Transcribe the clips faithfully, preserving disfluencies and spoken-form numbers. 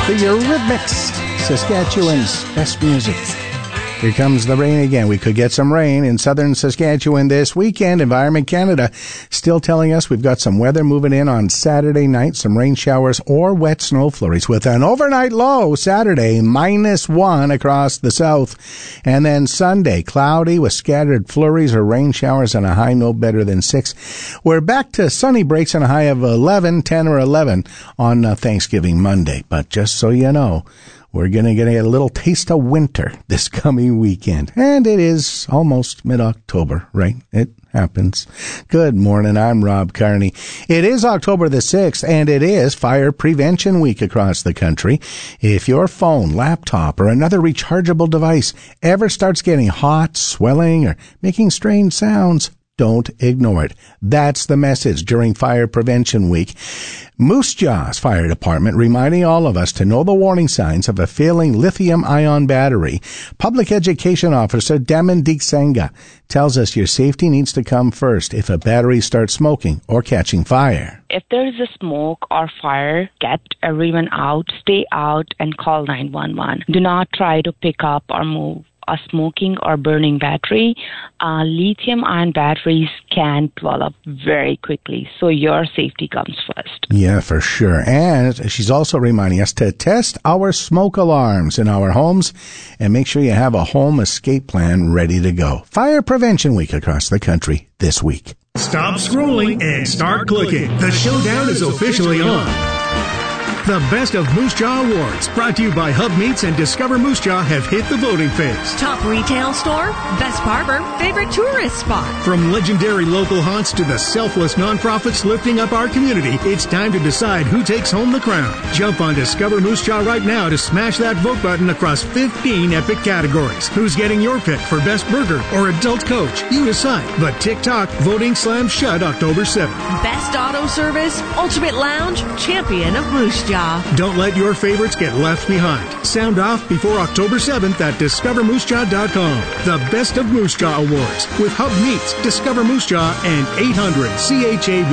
the Eurythmics, Saskatchewan's best music. Here comes the rain again. We could get some rain in southern Saskatchewan this weekend. Environment Canada still telling us we've got some weather moving in on Saturday night, some rain showers or wet snow flurries with an overnight low Saturday, minus one across the south. And then Sunday, cloudy with scattered flurries or rain showers and a high no better than six. We're back to sunny breaks and a high of eleven, ten or eleven on uh, Thanksgiving Monday. But just so you know, we're going to get a little taste of winter this coming weekend. And it is almost mid-October, right? It happens. Good morning, I'm Rob Carney. It is October the sixth, and it is Fire Prevention Week across the country. If your phone, laptop, or another rechargeable device ever starts getting hot, swelling, or making strange sounds, don't ignore it. That's the message during Fire Prevention Week. Moose Jaw's Fire Department reminding all of us to know the warning signs of a failing lithium-ion battery. Public Education Officer Demin Diksenga tells us your safety needs to come first if a battery starts smoking or catching fire. If there is a smoke or fire, get everyone out, stay out, and call nine one one. Do not try to pick up or move a smoking or burning battery. Uh, lithium-ion batteries can develop very quickly, so your safety comes first. Yeah, for sure. And she's also reminding us to test our smoke alarms in our homes and make sure you have a home escape plan ready to go. Fire Prevention Week across the country this week. Stop scrolling and start clicking. The showdown is officially on. The Best of Moose Jaw Awards, brought to you by Hub Meats and Discover Moose Jaw, have hit the voting phase. Top retail store, best barber, favorite tourist spot. From legendary local haunts to the selfless nonprofits lifting up our community, it's time to decide who takes home the crown. Jump on Discover Moose Jaw right now to smash that vote button across fifteen epic categories. Who's getting your pick for best burger or adult coach? You decide. But TikTok voting slams shut October seventh. Best auto service, ultimate lounge, champion of Moose Jaw. Don't let your favorites get left behind. Sound off before October seventh at discover moose jaw dot com. The Best of Moose Jaw Awards with Hub Meats, Discover Moose Jaw, and eight hundred C H A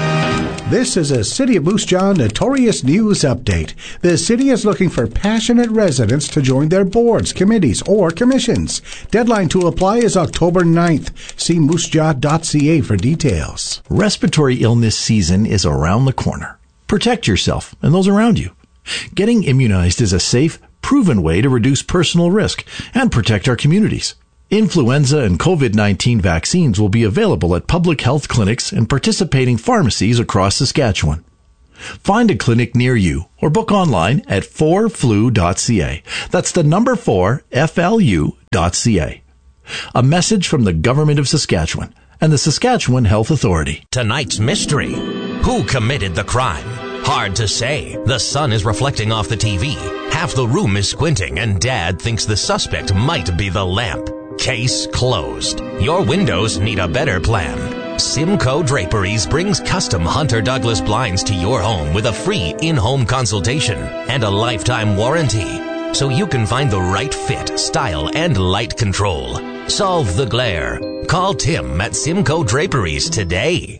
B. This is a City of Moose Jaw Notorious News Update. The city is looking for passionate residents to join their boards, committees, or commissions. Deadline to apply is October ninth. See moose jaw dot c a for details. Respiratory illness season is around the corner. Protect yourself and those around you. Getting immunized is a safe, proven way to reduce personal risk and protect our communities. Influenza and covid nineteen vaccines will be available at public health clinics and participating pharmacies across Saskatchewan. Find a clinic near you or book online at four flu dot c a. That's the number four, F L U dot C A. A message from the Government of Saskatchewan and the Saskatchewan Health Authority. Tonight's mystery. Who committed the crime? Hard to say. The sun is reflecting off the T V. Half the room is squinting, and Dad thinks the suspect might be the lamp. Case closed. Your windows need a better plan. Simcoe Draperies brings custom Hunter Douglas blinds to your home with a free in-home consultation and a lifetime warranty, so you can find the right fit, style, and light control. Solve the glare. Call Tim at Simcoe Draperies today.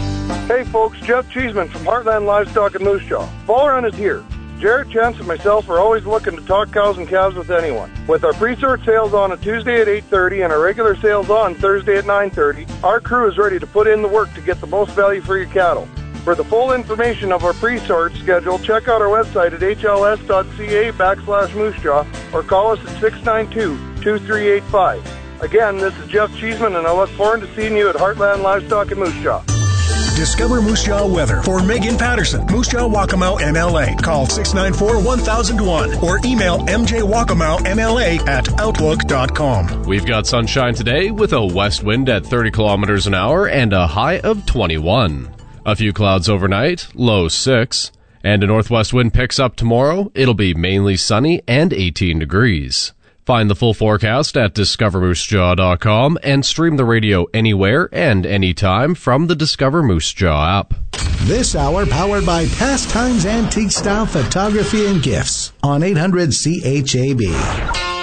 Hey folks, Jeff Cheeseman from Heartland Livestock in Moose Jaw. Fall run is here. Jarrett, Chance, and myself are always looking to talk cows and calves with anyone. With our pre-sort sales on a Tuesday at eight thirty and our regular sales on Thursday at nine thirty, our crew is ready to put in the work to get the most value for your cattle. For the full information of our pre-sort schedule, check out our website at h l s dot c a backslash moose jaw or call us at six nine two, two three eight five. Again, this is Jeff Cheeseman, and I look forward to seeing you at Heartland Livestock in Moose Jaw. Discover Moose Jaw weather for Megan Patterson, Moose Jaw Waccamaw M L A. Call six nine four, one thousand one or email m j waccamaw m l a at outlook dot com. We've got sunshine today with a west wind at thirty kilometers an hour and a high of twenty-one. A few clouds overnight, low six. And a northwest wind picks up tomorrow. It'll be mainly sunny and eighteen degrees. Find the full forecast at discover moose jaw dot com and stream the radio anywhere and anytime from the Discover Moose Jaw app. This hour powered by Pastimes Antique Style Photography and Gifts on eight hundred C H A B.